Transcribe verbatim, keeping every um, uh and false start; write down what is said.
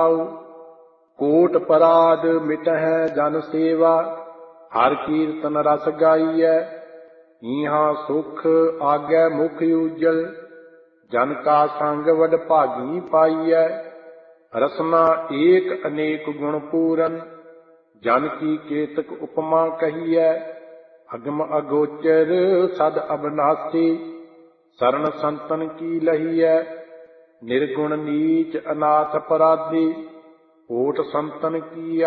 ਰਹਾਉ। ਕੋਟ ਪਰਾਧ ਮਿਟਹਿ ਜਨ ਸੇਵਾ, ਹਰ ਕੀਰਤਨ ਰਸ ਗਾਈਐ। ਈਹਾਂ ਸੁਖ ਆਗੈ ਮੁਖ ਉਜਲ, ਜਨ ਕਾ ਸੰਗ ਵਡ ਭਾਗੀ ਪਾਈਐ। ਰਸਨਾ ਏਕ ਅਨੇਕ ਗੁਣ ਪੂਰਨ, ਜਨ ਕੀ ਕੇਤਕ ਉਪਮਾ ਕਹੀਐ। ਅਗਮ ਅਗੋਚਰ ਸਦ ਅਬਨਾਸੀ, ਸਰਣ ਸੰਤਨ ਕੀ ਲਹੀਐ। ਨਿਰਗੁਣ ਨੀਚ ਅਨਾਥ ਅਪਰਾਧੀ, ਓਟ ਸੰਤਨ ਕੀ